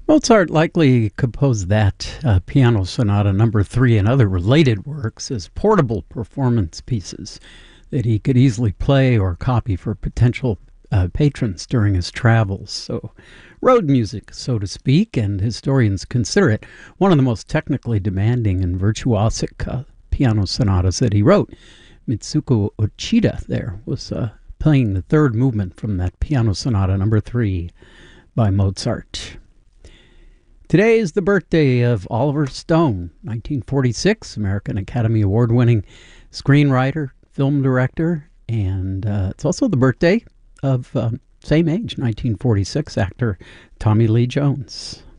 Mozart likely composed that piano sonata number 3 and other related works as portable performance pieces that he could easily play or copy for potential patrons during his travels. So, road music, so to speak, and historians consider it one of the most technically demanding and virtuosic piano sonatas that he wrote. Mitsuko Ochida there was playing the third movement from that piano sonata number 3 by Mozart. Today is the birthday of Oliver Stone, 1946, American Academy Award-winning screenwriter, film director, and it's also the birthday of same age, 1946, actor Tommy Lee Jones.